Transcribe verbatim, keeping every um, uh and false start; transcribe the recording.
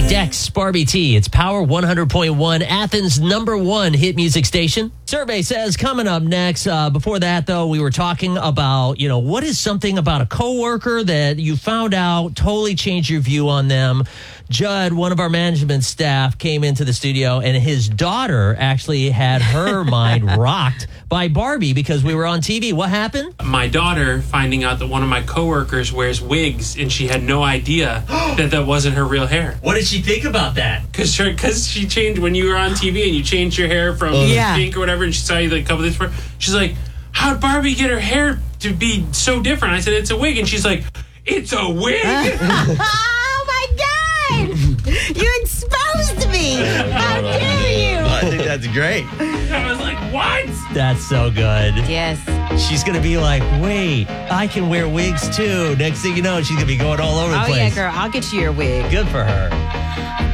Dex, Barbie T. It's Power one hundred point one, Athens' number one hit music station. Survey says coming up next. Uh, before that, though, we were talking about, you know, what is something about a coworker that you found out totally changed your view on them. Judd, one of our management staff, came into the studio, and his daughter actually had her mind rocked by Barbie because we were on T V. What happened? My daughter finding out that one of my coworkers wears wigs, and she had no idea that that wasn't her real hair. What did she think about that? Because because she changed when you were on T V and you changed your hair from Yeah. pink or whatever, and she saw you like a couple days before. She's like, "How'd Barbie get her hair to be so different?" I said, "It's a wig," and she's like, "It's a wig." Oh my God! You exposed me! How dare you? I think that's great. I was like, "What?" That's so good. Yes. She's going to be like, wait, I can wear wigs too. Next thing you know, she's going to be going all over the Oh place. yeah, girl. I'll get you your wig. Good for her.